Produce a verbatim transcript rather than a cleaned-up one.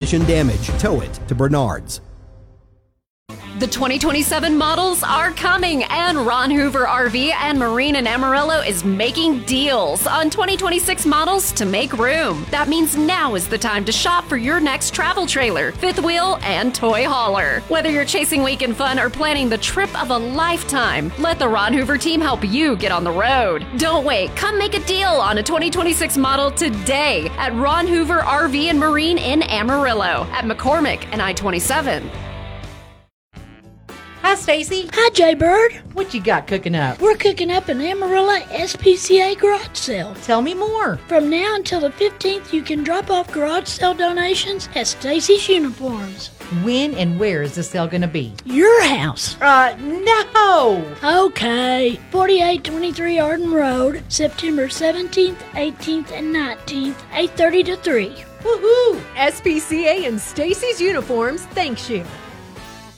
collision damage. Tow it to Bernard's. The twenty twenty-seven models are coming, and Ron Hoover R V and Marine in Amarillo is making deals on twenty twenty-six models to make room. That means now is the time to shop for your next travel trailer, fifth wheel, and toy hauler. Whether you're chasing weekend fun or planning the trip of a lifetime, let the Ron Hoover team help you get on the road. Don't wait. Come make a deal on a twenty twenty-six model today at Ron Hoover R V and Marine in Amarillo, at McCormick and I twenty-seven. Hi, Stacy. Hi, Jay Bird. What you got cooking up? We're cooking up an Amarillo S P C A garage sale. Tell me more. From now until the fifteenth, you can drop off garage sale donations at Stacy's Uniforms. When and where is the sale going to be? Your house. Uh, no. Okay. forty-eight twenty-three Arden Road, September seventeenth, eighteenth, and nineteenth, eight thirty to three. Woohoo! S P C A and Stacy's Uniforms thanks you.